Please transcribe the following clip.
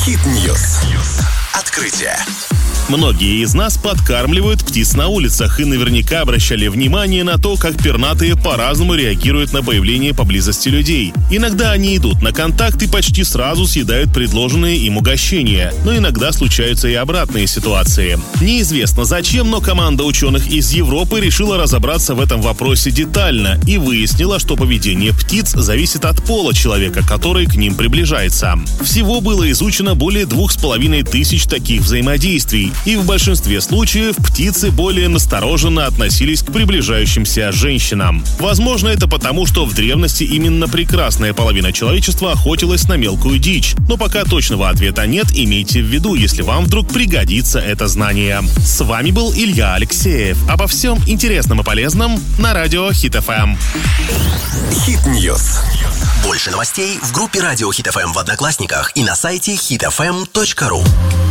Хит-ньюс. Открытие. Многие из нас подкармливают птиц на улицах и наверняка обращали внимание на то, как пернатые по-разному реагируют на появление поблизости людей. Иногда они идут на контакт и почти сразу съедают предложенные им угощения, но иногда случаются и обратные ситуации. Неизвестно зачем, но команда ученых из Европы решила разобраться в этом вопросе детально и выяснила, что поведение птиц зависит от пола человека, который к ним приближается. Всего было изучено более 2500 таких взаимодействий, и в большинстве случаев птицы более настороженно относились к приближающимся женщинам. Возможно, это потому, что в древности именно прекрасная половина человечества охотилась на мелкую дичь. Но пока точного ответа нет, имейте в виду, если вам вдруг пригодится это знание. С вами был Илья Алексеев. Обо всем интересном и полезном на радио Хит ФМ. Хит-ньюс. Больше новостей в группе Радио Хит ФМ в Одноклассниках и на сайте hitfm.ru.